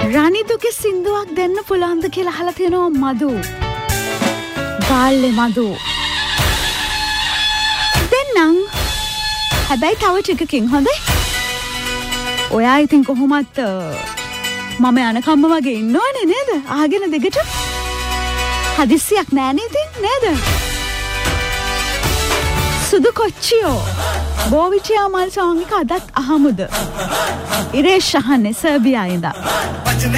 රනිදුගේ සින්දුවක් දෙන්න පුළුවන්ද කියලා අහලා තියෙනවා මදු. ගාල්ලේ මදු. දෙන්නම්. හැබැයි තව ටිකකින් හොඳයි. ඔයා ඉතින් කොහොමත් මම යනකම්ම වගේ ඉන්නවනේ නේද? අහගෙන දෙකට. හදිස්සියක් නෑනේ ඉතින් නේද? සුදු කොච්චියෝ බෝවිචියා මල් සෝං එක අදත් අහමුද? ඉරේෂ් අහන්නේ සර්බියාවේ ඉඳන්.